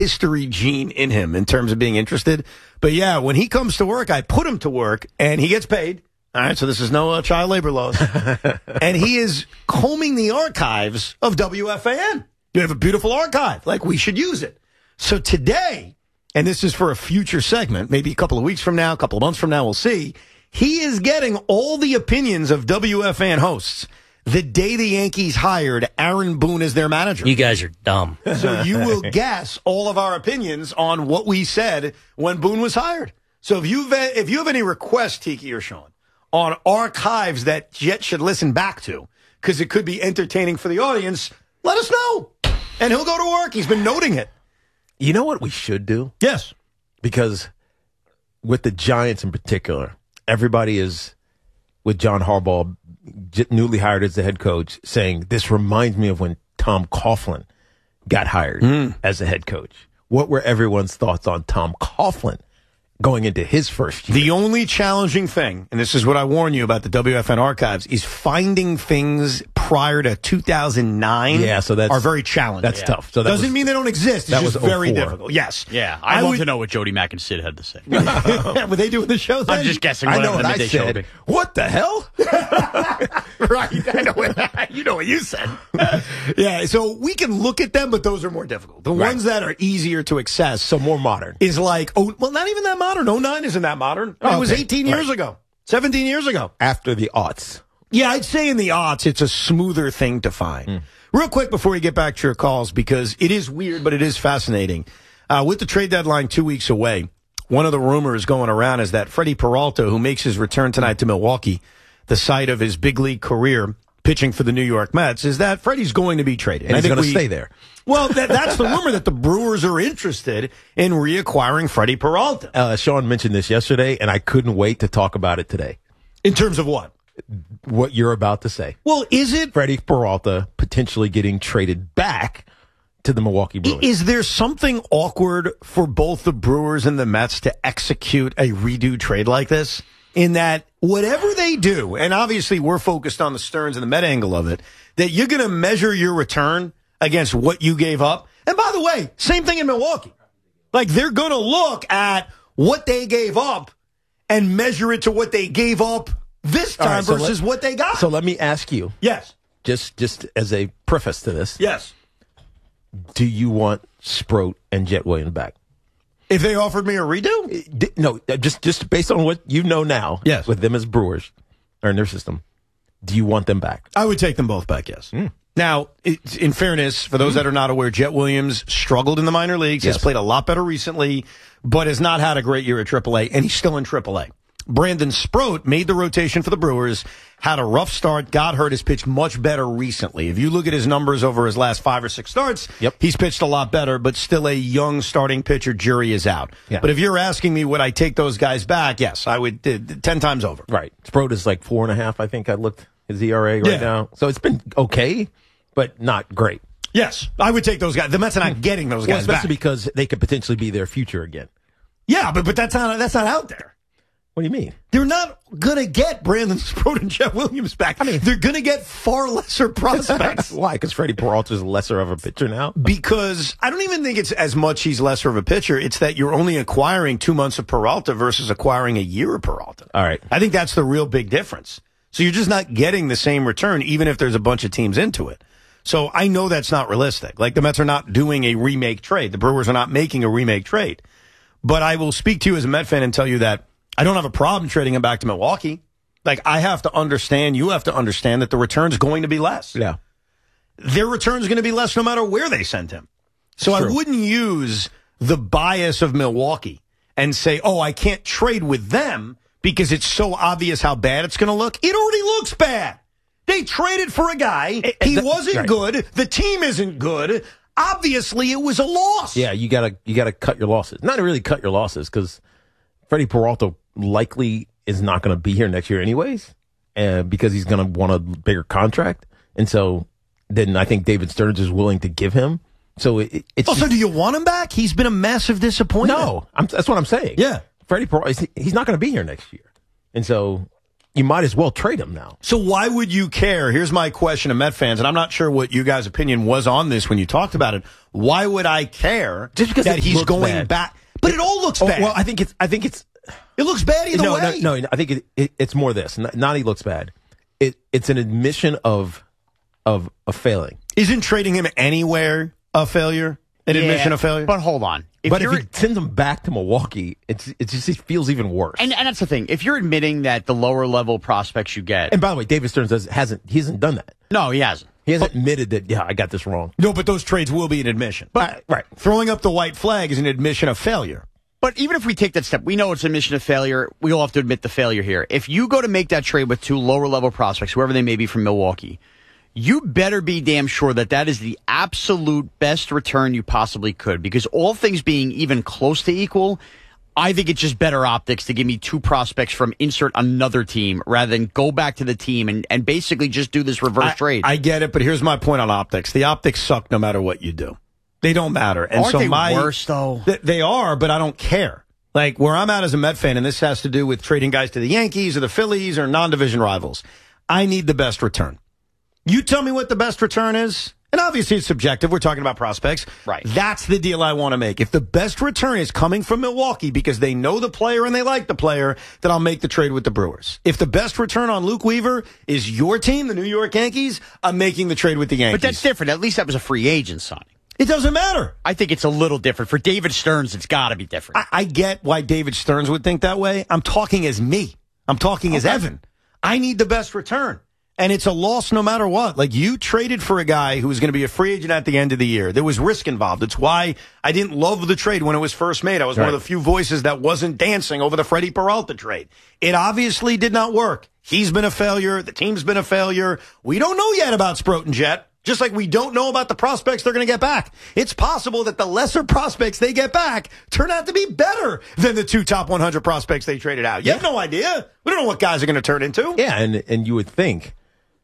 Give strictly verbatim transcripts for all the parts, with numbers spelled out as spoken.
history gene in him in terms of being interested. But yeah, when he comes to work, I put him to work, and he gets paid. All right, so this is no uh, child labor laws. And he is combing the archives of W F A N. You have a beautiful archive. Like, we should use it. So today, and this is for a future segment, maybe a couple of weeks from now, a couple of months from now, we'll see, he is getting all the opinions of W F A N hosts the day the Yankees hired Aaron Boone as their manager. You guys are dumb. So you will guess all of our opinions on what we said when Boone was hired. So if, you've, if you have any requests, Tiki or Sean, on archives that Jet should listen back to, because it could be entertaining for the audience, let us know. And he'll go to work. He's been noting it. You know what we should do? Yes. Because with the Giants in particular, everybody is, with John Harbaugh, newly hired as the head coach, saying, this reminds me of when Tom Coughlin got hired mm. as the head coach. What were everyone's thoughts on Tom Coughlin going into his first year? The only challenging thing, and this is what I warn you about the W F N archives, is finding things prior to two thousand nine yeah, so that's, are very challenging. That's yeah. tough. So that Doesn't was, mean they don't exist. It's just very difficult. Yes. Yeah, I'd I love would, to know what Jody Mack and Sid had to say. Were they doing the show then? I'm just guessing. I know what I said. said. What the hell? Right. I know what, you know what you said. Yeah, so we can look at them, but those are more difficult. The right. ones that are easier to access. So more modern. Is like, oh, well, not even that modern. oh nine isn't that modern. Oh, it was okay. eighteen years right. ago. seventeen years ago. After the aughts. Yeah, I'd say in the aughts, it's a smoother thing to find. Mm. Real quick before you get back to your calls, because it is weird, but it is fascinating. Uh, with the trade deadline two weeks away, one of the rumors going around is that Freddie Peralta, who makes his return tonight to Milwaukee, the site of his big league career, pitching for the New York Mets, is that Freddie's going to be traded. And, and he's going to stay there. Well, that, that's the rumor, that the Brewers are interested in reacquiring Freddie Peralta. Uh, Sean mentioned this yesterday, and I couldn't wait to talk about it today. In terms of what? What you're about to say. Well, is it Freddie Peralta potentially getting traded back to the Milwaukee Brewers? Is there something awkward for both the Brewers and the Mets to execute a redo trade like this? In that whatever they do, and obviously we're focused on the Stearns and the Met angle of it, that you're going to measure your return against what you gave up. And by the way, same thing in Milwaukee. Like, they're going to look at what they gave up and measure it to what they gave up this time right, so versus let, what they got. So let me ask you. Yes. Just just as a preface to this. Yes. Do you want Sproat and Jet Williams back? If they offered me a redo? No, just just based on what you know now. Yes. With them as Brewers, or in their system. Do you want them back? I would take them both back, yes. Mm. Now, it, in fairness, for those mm. that are not aware, Jet Williams struggled in the minor leagues, yes. has played a lot better recently, but has not had a great year at triple A, and he's still in triple A. Brandon Sproat made the rotation for the Brewers, had a rough start, got hurt, has pitched much better recently. If you look at his numbers over his last five or six starts, yep. he's pitched a lot better, but still a young starting pitcher. Jury is out. Yeah. But if you're asking me, would I take those guys back? Yes, I would, uh, ten times over. Right. Sproat is like four and a half, I think I looked his E R A right yeah. now. So it's been okay, but not great. Yes, I would take those guys. The Mets are not getting those well, guys especially back. because they could potentially be their future again. Yeah, but but that's not that's not out there. What do you mean? They're not going to get Brandon Sproat and Jet Williams back. I mean, they're going to get far lesser prospects. Why? Because Freddie Peralta is lesser of a pitcher now? Because I don't even think it's as much he's lesser of a pitcher. It's that you're only acquiring two months of Peralta versus acquiring a year of Peralta. All right. I think that's the real big difference. So you're just not getting the same return, even if there's a bunch of teams into it. So I know that's not realistic. Like, the Mets are not doing a remake trade. The Brewers are not making a remake trade. But I will speak to you as a Met fan and tell you that I don't have a problem trading him back to Milwaukee. Like, I have to understand, you have to understand that the return's going to be less. Yeah. Their return's going to be less no matter where they send him. So I wouldn't use the bias of Milwaukee and say, oh, I can't trade with them because it's so obvious how bad it's going to look. It already looks bad. They traded for a guy. He wasn't right. good. The team isn't good. Obviously, it was a loss. Yeah, you gotta you gotta cut your losses. Not really cut your losses, because Freddie Peralta likely is not going to be here next year anyways, uh, because he's going to want a bigger contract, and so then I think David Stearns is willing to give him. So it, it's also, do you want him back? He's been a massive disappointment. No, I'm, that's what I'm saying. Yeah, Freddie Peralta, he's not going to be here next year, and so you might as well trade him now. So why would you care? Here's my question to Met fans, and I'm not sure what you guys' opinion was on this when you talked about it. Why would I care Just because that it he's looks going bad. back? But it all looks Oh, bad. well, I think it's. I think it's. It looks bad either no, way. no, no. I think it, it, it's more this. Not, not he looks bad. It, it's an admission of of a failing. Isn't trading him anywhere a failure? An Yeah, admission of failure? But hold on. If but if you're, he sends him back to Milwaukee, it's it just it feels even worse. and, and that's the thing. If you're admitting that the lower level prospects you get, And by the way, David Stearns does, hasn't he hasn't done that. no, he hasn't. He hasn't admitted that. Yeah, I got this wrong. No, but those trades will be an admission. But right. Throwing up the white flag is an admission of failure. But even if we take that step, we know it's a mission of failure. We all have to admit the failure here. If you go to make that trade with two lower level prospects, whoever they may be from Milwaukee, you better be damn sure that that is the absolute best return you possibly could. Because all things being even close to equal, I think it's just better optics to give me two prospects from insert another team rather than go back to the team and, and basically just do this reverse I, trade. I get it, but here's my point on optics. The optics suck no matter what you do. They don't matter. And Aren't so they my, worse, though? Th- they are, but I don't care. Like, where I'm at as a Met fan, and this has to do with trading guys to the Yankees or the Phillies or non-division rivals, I need the best return. You tell me what the best return is, and obviously it's subjective. We're talking about prospects. Right. That's the deal I want to make. If the best return is coming from Milwaukee because they know the player and they like the player, then I'll make the trade with the Brewers. If the best return on Luke Weaver is your team, the New York Yankees, I'm making the trade with the Yankees. But that's different. At least that was a free agent signing. It doesn't matter. I think it's a little different. For David Stearns, it's got to be different. I, I get why David Stearns would think that way. I'm talking as me. I'm talking as Evan. I need the best return. And it's a loss no matter what. Like, you traded for a guy who was going to be a free agent at the end of the year. There was risk involved. It's why I didn't love the trade when it was first made. I was Right. one of the few voices that wasn't dancing over the Freddie Peralta trade. It obviously did not work. He's been a failure. The team's been a failure. We don't know yet about Sproat and Jet. Just like we don't know about the prospects they're going to get back. It's possible that the lesser prospects they get back turn out to be better than the two top one hundred prospects they traded out. You have no idea. We don't know what guys are going to turn into. Yeah, and and you would think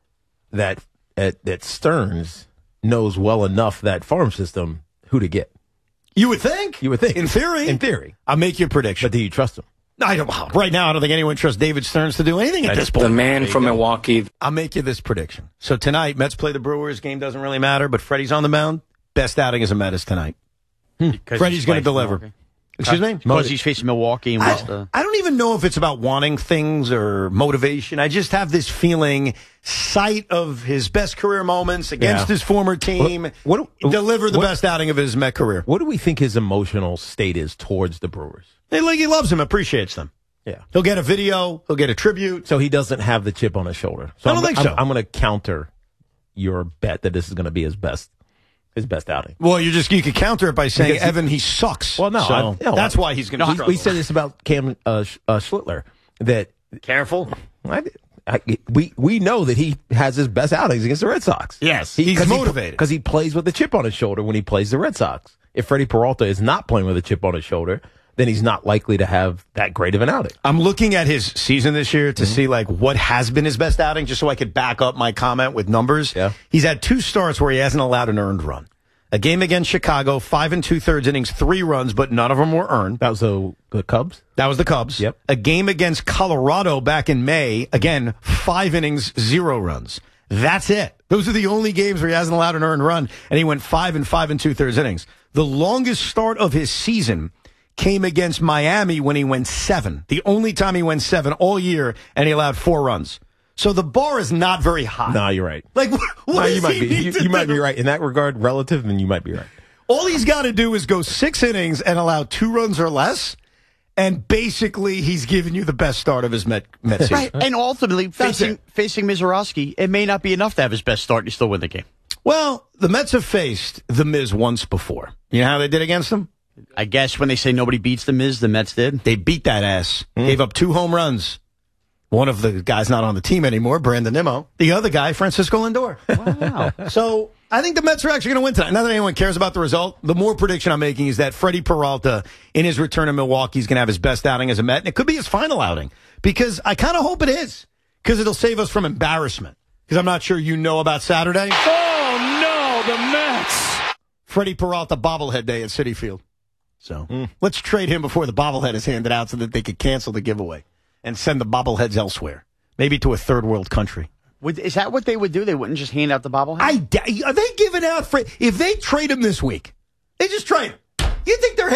that uh, that Stearns knows well enough that farm system who to get. You would think. You would think. In theory. In theory. I'll make you a prediction. But do you trust him? I don't, right now, I don't think anyone trusts David Stearns to do anything at this point. The man from Milwaukee. I'll make you this prediction. So tonight, Mets play the Brewers. Game doesn't really matter, but Freddie's on the mound. Best outing as a Met is tonight. Because Freddie's he's going to playing deliver. Milwaukee. Excuse me? Because he's facing Milwaukee and wants I, to. I don't even know if it's about wanting things or motivation. I just have this feeling, sight of his best career moments against Yeah. his former team, What- what- deliver the what- best outing of his Met career. What do we think his emotional state is towards the Brewers? Hey, like, he loves them, appreciates them. Yeah. He'll get a video. He'll get a tribute. So he doesn't have the chip on his shoulder. So I don't I'm, think so. I'm, I'm going to counter your bet that this is going to be his best, his best outing. Well, you just you could counter it by saying, Because he- Evan, he sucks. Well, no, So I- no, that's I- why he's going to We, struggle. we said this about Cam uh, Sch- uh, Schlittler that Careful. I, I, we we know that he has his best outings against the Red Sox. Yes, he's motivated. because he plays with a chip on his shoulder when he plays the Red Sox. If Freddie Peralta is not playing with a chip on his shoulder, then he's not likely to have that great of an outing. I'm looking at his season this year to mm-hmm. see like what has been his best outing, just so I could back up my comment with numbers. Yeah. He's had two starts where he hasn't allowed an earned run. A game against Chicago, five and two thirds innings, three runs, but none of them were earned. That was the, the Cubs? That was the Cubs. Yep. A game against Colorado back in May, again, five innings, zero runs. That's it. Those are the only games where he hasn't allowed an earned run, and he went five and five and two thirds innings. The longest start of his season came against Miami when he went seven. The only time he went seven all year, and he allowed four runs. So the bar is not very high. No, you're right. Like, what, what no, does you might he be. need You, to you might do? be right in that regard. Relative, then you might be right. All he's got to do is go six innings and allow two runs or less, and basically he's giving you the best start of his Met, Met season. Right. And ultimately, That's facing it. facing Mizorowski, it may not be enough to have his best start and you still win the game. Well, the Mets have faced the Miz once before. You know how they did against him? I guess when they say nobody beats the Miz, the Mets did. They beat that ass. Gave up two home runs. One of the guys not on the team anymore, Brandon Nimmo. The other guy, Francisco Lindor. Wow. So I think the Mets are actually going to win tonight. Not that anyone cares about the result. The more prediction I'm making is that Freddie Peralta, in his return to Milwaukee, is going to have his best outing as a Met. And it could be his final outing. Because I kind of hope it is. Because it'll save us from embarrassment. Because I'm not sure you know about Saturday. Oh, no, the Mets. Freddie Peralta bobblehead day at Citi Field. So mm. let's trade him before the bobblehead is handed out so that they could cancel the giveaway and send the bobbleheads elsewhere. Maybe to a third world country. Would, is that what they would do? They wouldn't just hand out the bobblehead? I, are they giving out, for, if they trade him this week, they just trade him. You think they're